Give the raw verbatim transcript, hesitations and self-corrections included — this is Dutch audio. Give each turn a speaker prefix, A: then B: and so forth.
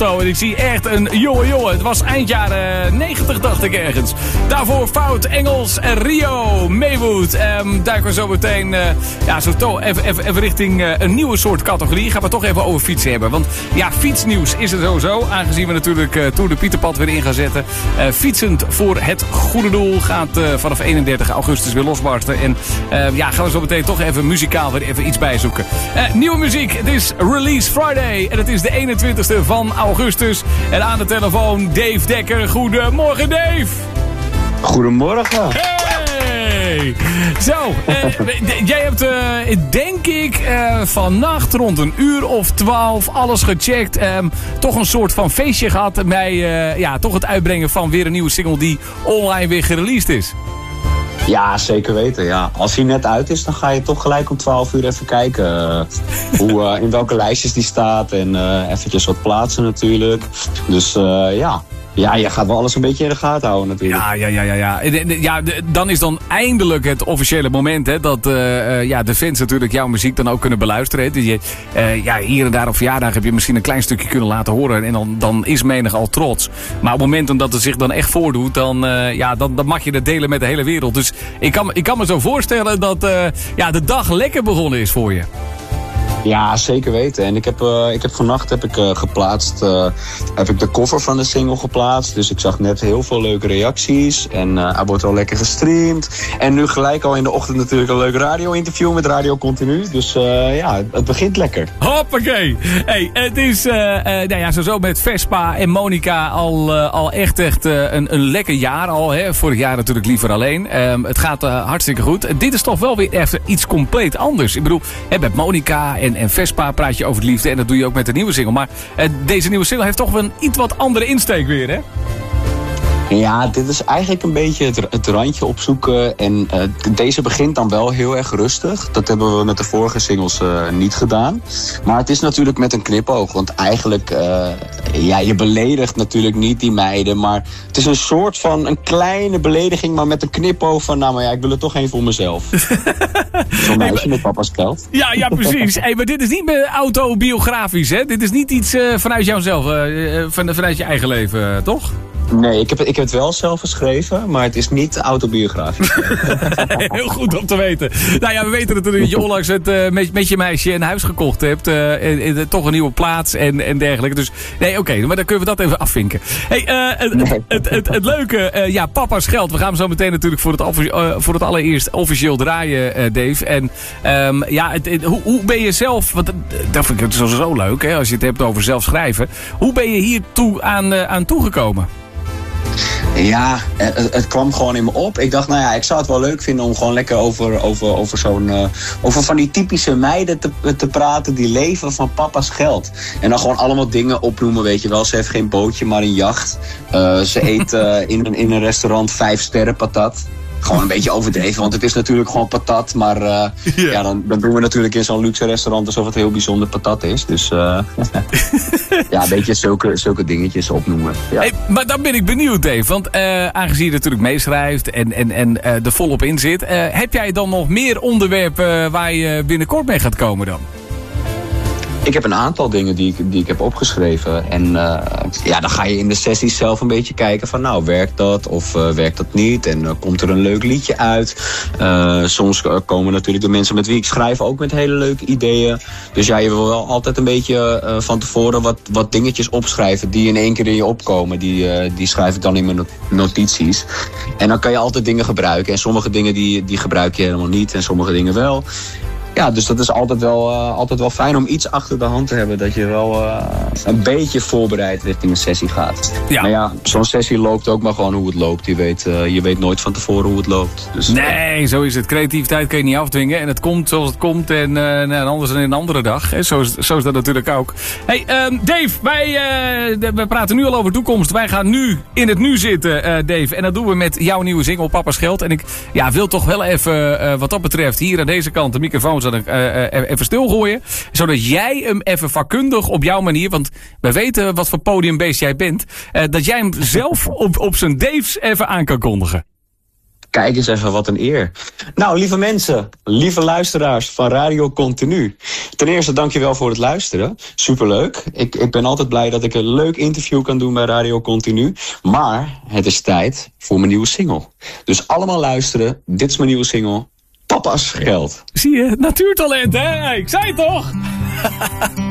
A: auto. En ik zie echt een jonge jongen. Het was eind jaren negentig, dacht ik ergens. Daarvoor Fout, Engels en Rio, Maywood. Um, duiken we zo meteen uh, ja, zo to- even, even, even richting uh, een nieuwe soort categorie. Gaan we toch even over fietsen hebben. Want ja, fietsnieuws is er sowieso. Aangezien we natuurlijk uh, Tour de Pieterpad weer in gaan zetten. Uh, fietsend voor het goede doel gaat uh, vanaf eenendertig augustus weer losbarsten. En uh, ja, gaan we zo meteen toch even muzikaal weer even iets bijzoeken. Uh, nieuwe muziek. Het is Release Friday. En het is de eenentwintigste van augustus. En aan de telefoon Dave Dekker. Goedemorgen, Dave.
B: Goedemorgen.
A: Hey! Zo, uh, jij hebt uh, denk ik uh, vannacht rond een uur of twaalf alles gecheckt. Um, toch een soort van feestje gehad bij uh, ja, toch het uitbrengen van weer een nieuwe single die online weer gereleased is.
B: Ja, zeker weten. Ja. Als hij net uit is, dan ga je toch gelijk om twaalf uur even kijken uh, hoe, uh, in welke lijstjes die staat. En uh, eventjes wat plaatsen natuurlijk. Dus uh, ja... Ja, je gaat wel alles een beetje in de gaten houden natuurlijk.
A: Ja, ja, ja, ja. ja. ja dan is dan eindelijk het officiële moment hè, dat uh, uh, ja, de fans natuurlijk jouw muziek dan ook kunnen beluisteren. Hè. Dus je, uh, ja, hier en daar op verjaardag heb je misschien een klein stukje kunnen laten horen. En dan, dan is menig al trots. Maar op het moment dat het zich dan echt voordoet, dan, uh, ja, dan, dan mag je het delen met de hele wereld. Dus ik kan, ik kan me zo voorstellen dat uh, ja, de dag lekker begonnen is voor je.
B: Ja, zeker weten. En ik heb, uh, ik heb vannacht heb ik, uh, geplaatst, uh, heb ik de cover van de single geplaatst. Dus ik zag net heel veel leuke reacties. En uh, hij wordt al lekker gestreamd. En nu gelijk al in de ochtend natuurlijk een leuk radio-interview met Radio Continu. Dus uh, ja, het begint lekker.
A: Hoppakee. Hey, het is uh, uh, nou ja, sowieso met Vespa en Monica al, uh, al echt, echt uh, een, een lekker jaar al. Hè? Vorig jaar natuurlijk liever alleen. Um, het gaat uh, hartstikke goed. En dit is toch wel weer even iets compleet anders. Ik bedoel, hè, met Monica en En Vespa praat je over de liefde en dat doe je ook met de nieuwe single. Maar uh, deze nieuwe single heeft toch wel een iets wat andere insteek weer, hè?
B: Ja, dit is eigenlijk een beetje het, het randje opzoeken. En uh, deze begint dan wel heel erg rustig. Dat hebben we met de vorige singles uh, niet gedaan. Maar het is natuurlijk met een knipoog. Want eigenlijk, uh, ja, je beledigt natuurlijk niet die meiden. Maar het is een soort van een kleine belediging, maar met een knipoog van, nou maar ja, ik wil er toch één voor mezelf. Zo'n meisje hey, maar, met papa's geld.
A: Ja, ja, precies. Hey, maar dit is niet meer autobiografisch, hè? Dit is niet iets uh, vanuit jouzelf, uh, van, vanuit je eigen leven, uh, toch?
B: Nee, ik heb, ik heb het wel zelf geschreven, maar het is niet autobiografisch.
A: Heel goed om te weten. Nou ja, we weten natuurlijk dat je onlangs het, uh, met, met je meisje een huis gekocht hebt. Uh, en, en, toch een nieuwe plaats en, en dergelijke. Dus nee, oké, okay, maar dan kunnen we dat even afvinken. Hey, uh, het, nee. het, het, het, het leuke, uh, ja, papa's geld. We gaan hem zo meteen natuurlijk voor het, uh, voor het allereerst officieel draaien, uh, Dave. En um, ja, het, het, hoe, hoe ben je zelf, want dat vind ik het sowieso leuk, hè, als je het hebt over zelf schrijven. Hoe ben je hier toe aan, uh, aan toegekomen?
B: Ja, het, het kwam gewoon in me op. Ik dacht, nou ja, ik zou het wel leuk vinden om gewoon lekker over, over, over zo'n uh, over van die typische meiden te, te praten die leven van papa's geld. En dan gewoon allemaal dingen opnoemen, weet je wel. Ze heeft geen bootje, maar een jacht. Uh, ze eet uh, in, een, in een restaurant vijf sterren patat. Gewoon een beetje overdreven, want het is natuurlijk gewoon patat. Maar uh, yeah. ja, dan, dan doen we natuurlijk in zo'n luxe restaurant alsof het heel bijzonder patat is. Dus uh, ja, een beetje zulke, zulke dingetjes opnoemen. Ja.
A: Hey, maar dan ben ik benieuwd, Dave. Want uh, aangezien je natuurlijk meeschrijft en, en, en uh, er volop in zit. Uh, heb jij dan nog meer onderwerpen waar je binnenkort mee gaat komen dan?
B: Ik heb een aantal dingen die ik, die ik heb opgeschreven. En uh, ja, dan ga je in de sessies zelf een beetje kijken van, nou, werkt dat of uh, werkt dat niet? En uh, komt er een leuk liedje uit? Uh, soms komen natuurlijk de mensen met wie ik schrijf ook met hele leuke ideeën. Dus ja, je wil wel altijd een beetje uh, van tevoren wat, wat dingetjes opschrijven die in één keer in je opkomen. Die, uh, die schrijf ik dan in mijn notities. En dan kan je altijd dingen gebruiken. En sommige dingen die, die gebruik je helemaal niet en sommige dingen wel. Ja, dus dat is altijd wel, uh, altijd wel fijn om iets achter de hand te hebben. Dat je wel uh, een beetje voorbereid richting een sessie gaat. Ja. Maar ja, zo'n sessie loopt ook maar gewoon hoe het loopt. Je weet, uh, je weet nooit van tevoren hoe het loopt. Dus,
A: nee, uh, zo is het. Creativiteit kun je niet afdwingen. En het komt zoals het komt. En uh, anders dan een andere dag. Hè. Zo, is, zo is dat natuurlijk ook. Hey, um, Dave, wij, uh, wij praten nu al over toekomst. Wij gaan nu in het nu zitten, uh, Dave. En dat doen we met jouw nieuwe single, Papa's Geld. En ik ja, wil toch wel even, uh, wat dat betreft, hier aan deze kant de microfoon zal ik uh, even stilgooien. Zodat jij hem even vakkundig op jouw manier, want we weten wat voor podiumbeest jij bent, uh, dat jij hem zelf op, op zijn Dave's even aan kan kondigen.
B: Kijk eens even, wat een eer. Nou, lieve mensen, lieve luisteraars van Radio Continu. Ten eerste, dankjewel voor het luisteren. Superleuk. Ik, ik ben altijd blij dat ik een leuk interview kan doen bij Radio Continu. Maar het is tijd voor mijn nieuwe single. Dus allemaal luisteren. Dit is mijn nieuwe single. Papa's Geld.
A: Zie je, natuurtalent, hè? Ik zei het toch?